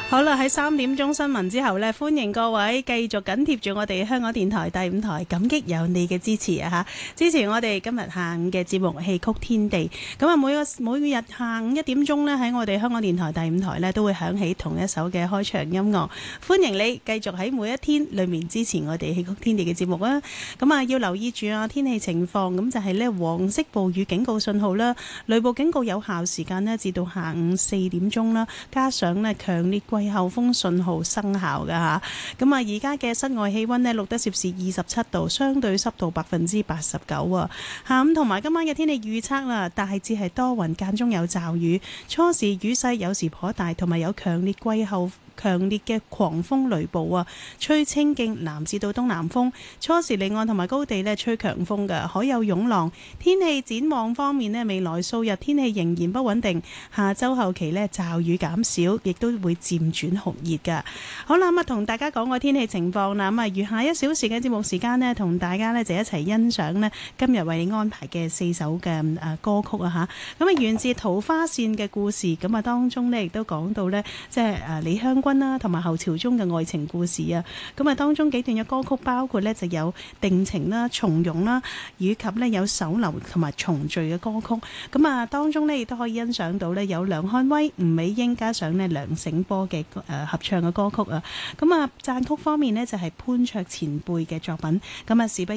好啦，喺3點鐘新聞之後呢，歡迎各位繼續緊貼住我哋香港電台第5台，感激有你嘅支持啊！支持我哋今日下午嘅節目戲曲天地。咁啊，每日下午1點鐘呢，喺我哋香港電台第5台呢，都會響起同一首嘅開場音樂。歡迎你繼續喺每一天裏面支持我哋戲曲天地嘅節目啊！咁啊，要留意住啊天氣情況，咁就係呢黃色暴雨警告信號啦，雷暴警告有效時間呢，至到下午4點鐘啦，加上呢強烈季候風信號生效㗎吓，咁啊而家嘅室外氣溫呢，錄得攝氏27度，相對濕度89%啊。下午同埋今晚嘅天氣預測啦，大致係多雲間中有驟雨，初時雨勢有時頗大，同埋有強烈嘅狂風雷暴啊，吹清勁南至到東南風，初時離岸同埋高地呢吹強風嘅，海有湧浪。天氣展望方面呢，未來數日天氣仍然不穩定，下周後期呢驟雨減少，亦都會漸轉酷熱㗎。好啦，咁啊同大家講個天氣情況啦，咁啊餘下1小時嘅節目時間呢，同大家呢就一齊欣賞呢今日為你安排嘅4首嘅歌曲啊吓，咁啊源自桃花線嘅故事，咁啊當中呢亦都講到呢，即係李香君啦，同埋後朝中嘅愛情故事啊。咁啊，當中幾段嘅歌曲包括呢就有定情啦、從容啦，以及呢有手留同埋重聚嘅歌曲。咁啊，當中呢亦都可以欣賞到呢有梁漢威、吳美英加上呢梁醒波嘅合唱嘅歌曲啊。咁啊，讚曲方面呢就係潘卓前輩嘅作品。咁啊，事不